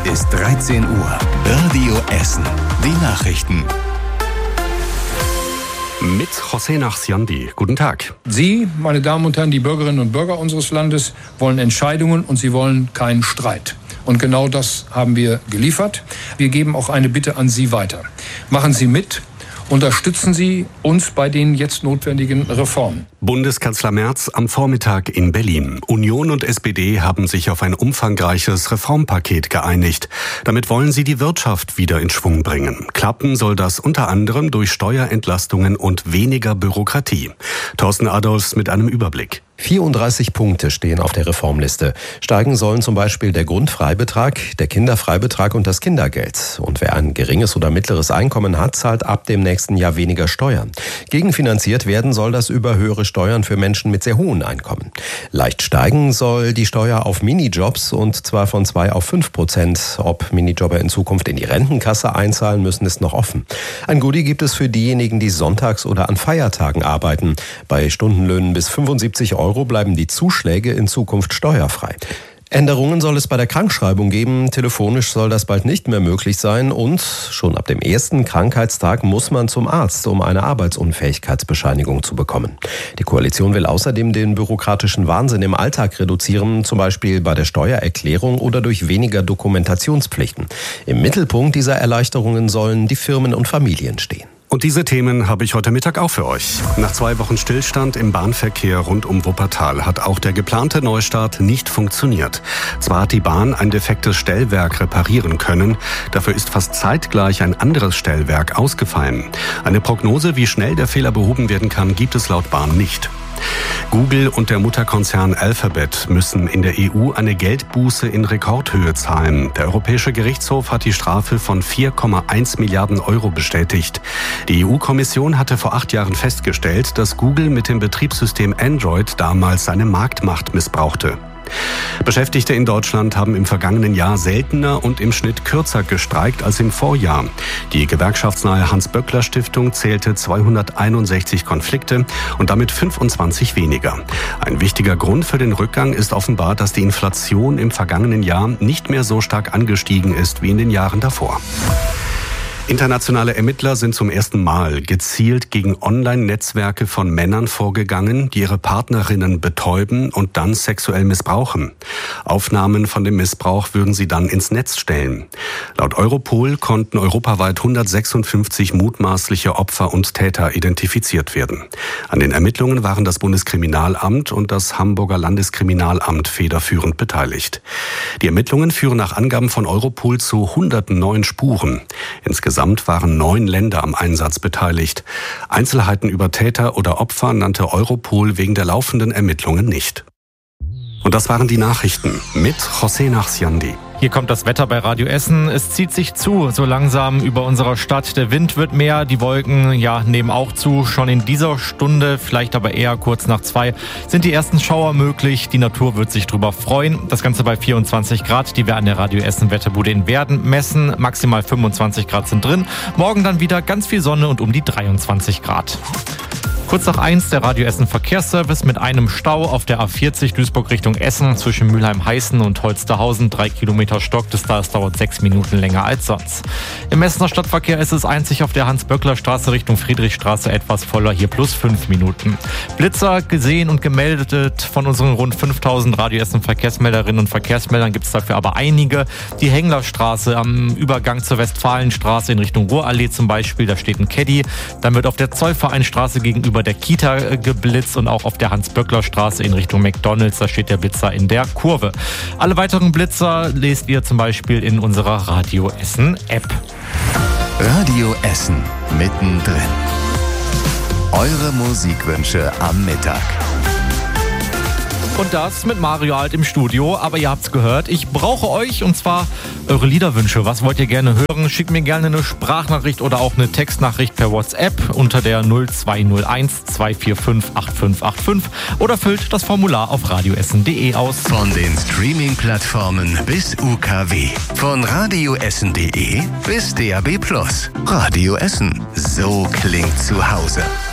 ist 13 Uhr. Radio Essen. Die Nachrichten. Mit José Nachsiandi. Guten Tag. Sie, meine Damen und Herren, die Bürgerinnen und Bürger unseres Landes, wollen Entscheidungen und sie wollen keinen Streit. Und genau das haben wir geliefert. Wir geben auch eine Bitte an Sie weiter. Machen Sie mit. Unterstützen Sie uns bei den jetzt notwendigen Reformen. Bundeskanzler Merz am Vormittag in Berlin. Union und SPD haben sich auf ein umfangreiches Reformpaket geeinigt. Damit wollen sie die Wirtschaft wieder in Schwung bringen. Klappen soll das unter anderem durch Steuerentlastungen und weniger Bürokratie. Thorsten Adolfs mit einem Überblick. 34 Punkte stehen auf der Reformliste. Steigen sollen zum Beispiel der Grundfreibetrag, der Kinderfreibetrag und das Kindergeld. Und wer ein geringes oder mittleres Einkommen hat, zahlt ab dem nächsten Jahr weniger Steuern. Gegenfinanziert werden soll das über höhere Steuern für Menschen mit sehr hohen Einkommen. Leicht steigen soll die Steuer auf Minijobs und zwar von 2 auf 5%. Ob Minijobber in Zukunft in die Rentenkasse einzahlen müssen, ist noch offen. Ein Goodie gibt es für diejenigen, die sonntags oder an Feiertagen arbeiten. Bei Stundenlöhnen bis 75 € bleiben die Zuschläge in Zukunft steuerfrei. Änderungen soll es bei der Krankschreibung geben. Telefonisch soll das bald nicht mehr möglich sein. Und schon ab dem ersten Krankheitstag muss man zum Arzt, um eine Arbeitsunfähigkeitsbescheinigung zu bekommen. Die Koalition will außerdem den bürokratischen Wahnsinn im Alltag reduzieren, zum Beispiel bei der Steuererklärung oder durch weniger Dokumentationspflichten. Im Mittelpunkt dieser Erleichterungen sollen die Firmen und Familien stehen. Und diese Themen habe ich heute Mittag auch für euch. Nach 2 Wochen Stillstand im Bahnverkehr rund um Wuppertal hat auch der geplante Neustart nicht funktioniert. Zwar hat die Bahn ein defektes Stellwerk reparieren können, dafür ist fast zeitgleich ein anderes Stellwerk ausgefallen. Eine Prognose, wie schnell der Fehler behoben werden kann, gibt es laut Bahn nicht. Google und der Mutterkonzern Alphabet müssen in der EU eine Geldbuße in Rekordhöhe zahlen. Der Europäische Gerichtshof hat die Strafe von 4,1 Milliarden € bestätigt. Die EU-Kommission hatte vor 8 Jahren festgestellt, dass Google mit dem Betriebssystem Android damals seine Marktmacht missbrauchte. Beschäftigte in Deutschland haben im vergangenen Jahr seltener und im Schnitt kürzer gestreikt als im Vorjahr. Die gewerkschaftsnahe Hans-Böckler-Stiftung zählte 261 Konflikte und damit 25 weniger. Ein wichtiger Grund für den Rückgang ist offenbar, dass die Inflation im vergangenen Jahr nicht mehr so stark angestiegen ist wie in den Jahren davor. Internationale Ermittler sind zum ersten Mal gezielt gegen Online-Netzwerke von Männern vorgegangen, die ihre Partnerinnen betäuben und dann sexuell missbrauchen. Aufnahmen von dem Missbrauch würden sie dann ins Netz stellen. Laut Europol konnten europaweit 156 mutmaßliche Opfer und Täter identifiziert werden. An den Ermittlungen waren das Bundeskriminalamt und das Hamburger Landeskriminalamt federführend beteiligt. Die Ermittlungen führen nach Angaben von Europol zu hunderten neuen Spuren. Insgesamt waren 9 Länder am Einsatz beteiligt. Einzelheiten über Täter oder Opfer nannte Europol wegen der laufenden Ermittlungen nicht. Und das waren die Nachrichten mit José Nachsiandi. Hier kommt das Wetter bei Radio Essen. Es zieht sich zu, so langsam über unserer Stadt. Der Wind wird mehr, die Wolken nehmen auch zu. Schon in dieser Stunde, vielleicht aber eher kurz nach 2, sind die ersten Schauer möglich. Die Natur wird sich drüber freuen. Das Ganze bei 24 Grad, die wir an der Radio Essen Wetterbude in Werden messen. Maximal 25 Grad sind drin. Morgen dann wieder ganz viel Sonne und um die 23 Grad. Kurz nach 1 der Radio Essen Verkehrsservice mit einem Stau auf der A40 Duisburg Richtung Essen zwischen Mülheim-Heißen und Holsterhausen. 3 Kilometer stockt es da, es dauert 6 Minuten länger als sonst. Im Essener Stadtverkehr ist es einzig auf der Hans-Böckler-Straße Richtung Friedrichstraße etwas voller, hier plus 5 Minuten. Blitzer gesehen und gemeldet von unseren rund 5000 Radio Essen Verkehrsmelderinnen und Verkehrsmeldern gibt es dafür aber einige. Die Henglerstraße am Übergang zur Westfalenstraße in Richtung Ruhrallee zum Beispiel, da steht ein Caddy. Dann wird auf der Zollvereinstraße gegenüber der Kita geblitzt und auch auf der Hans-Böckler-Straße in Richtung McDonalds, da steht der Blitzer in der Kurve. Alle weiteren Blitzer lest ihr zum Beispiel in unserer Radio Essen App. Radio Essen mittendrin. Eure Musikwünsche am Mittag. Und das mit Mario Alt im Studio. Aber ihr habt's gehört, ich brauche euch und zwar eure Liederwünsche. Was wollt ihr gerne hören? Schickt mir gerne eine Sprachnachricht oder auch eine Textnachricht per WhatsApp unter der 0201 245 8585 oder füllt das Formular auf radioessen.de aus. Von den Streaming-Plattformen bis UKW. Von radioessen.de bis DAB+. Radio Essen. So klingt zu Hause.